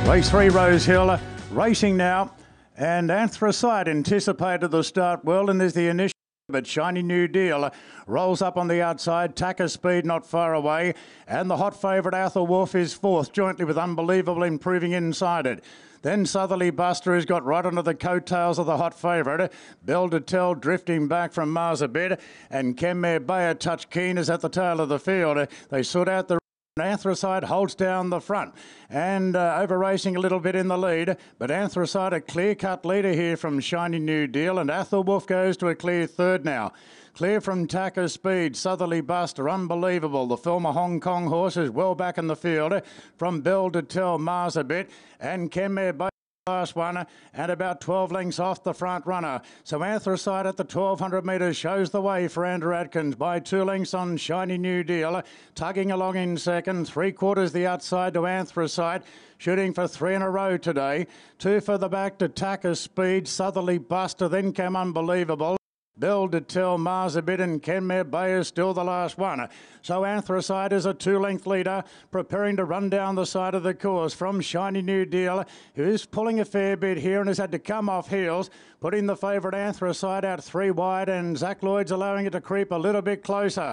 Race 3, Rose Hill, racing now, and Anthracite anticipated the start well, and there's the initial, but Shiny New Deal rolls up on the outside. Tacker Speed not far away, and the hot favourite Athel Wolf is fourth, jointly with Unbelievable improving inside it. Then Southerly Buster, who's got right onto the coattails of the hot favourite. Belle de Tell drifting back from Mars a bit, and Kenmare Bayer Touch Keen is at the tail of the field. They sort out the Anthracite holds down the front and over racing a little bit in the lead, but Anthracite a clear-cut leader here from Shiny New Deal, and Athel Wolf goes to a clear third now. Clear from Tacker Speed, Southerly Buster, Unbelievable. The Filmer Hong Kong horse is well back in the field from Belle de Tell, Mars a bit, and Kenmare Bayer. Last one, and about 12 lengths off the front runner. So Anthracite at the 1200 metres shows the way for Andrew Atkins by 2 lengths on Shiny New Deal. Tugging along in second, 3/4 the outside to Anthracite. Shooting for 3 in a row today. 2 for the back to Tacker Speed, Southerly Buster, then came Unbelievable. Belle de Tell, Mars a bit, and Kenmare Bay is still the last one. So Anthracite is a 2-length leader, preparing to run down the side of the course from Shiny New Deal, who is pulling a fair bit here and has had to come off heels, putting the favourite Anthracite out 3 wide, and Zach Lloyd's allowing it to creep a little bit closer.